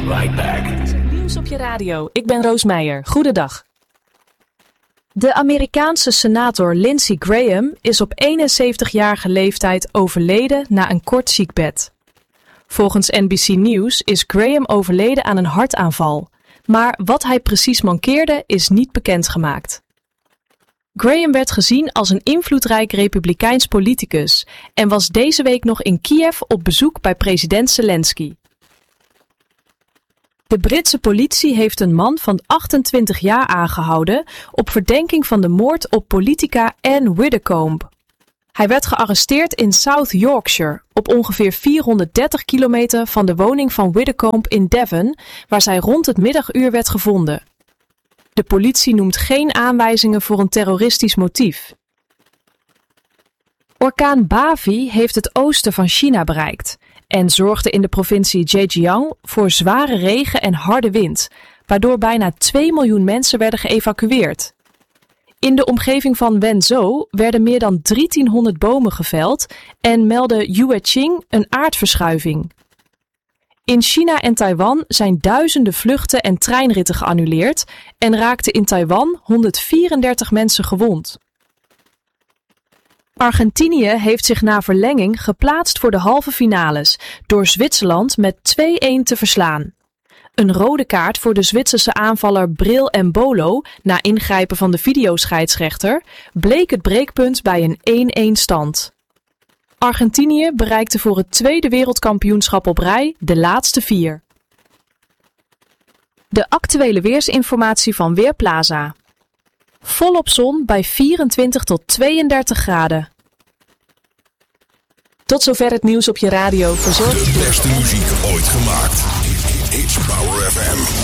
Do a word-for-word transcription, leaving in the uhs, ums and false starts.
right back. Nieuws op je radio. Ik ben Roos Meijer. Goedendag. De Amerikaanse senator Lindsey Graham is op eenenzeventigjarige leeftijd overleden na een kort ziekbed. Volgens N B C News is Graham overleden aan een hartaanval, maar wat hij precies mankeerde is niet bekendgemaakt. Graham werd gezien als een invloedrijk republikeins politicus en was deze week nog in Kiev op bezoek bij president Zelensky. De Britse politie heeft een man van achtentwintig jaar aangehouden op verdenking van de moord op politica Anne Widdecombe. Hij werd gearresteerd in South Yorkshire, op ongeveer vierhonderddertig kilometer van de woning van Widdecombe in Devon, waar zij rond het middaguur werd gevonden. De politie noemt geen aanwijzingen voor een terroristisch motief. Orkaan Bavi heeft het oosten van China bereikt en zorgde in de provincie Zhejiang voor zware regen en harde wind, waardoor bijna twee miljoen mensen werden geëvacueerd. In de omgeving van Wenzhou werden meer dan drieëntienhonderd bomen geveld en meldde Yueqing een aardverschuiving. In China en Taiwan zijn duizenden vluchten en treinritten geannuleerd en raakten in Taiwan honderdvierendertig mensen gewond. Argentinië heeft zich na verlenging geplaatst voor de halve finales door Zwitserland met twee-een te verslaan. Een rode kaart voor de Zwitserse aanvaller Bril Embolo na ingrijpen van de videoscheidsrechter bleek het breekpunt bij een één-één stand. Argentinië bereikte voor het tweede wereldkampioenschap op rij de laatste vier. De actuele weersinformatie van Weerplaza. Volop zon bij vierentwintig tot tweeëndertig graden. Tot zover het nieuws op je radio. Verzorgd De beste muziek ooit gemaakt. It's Power F M.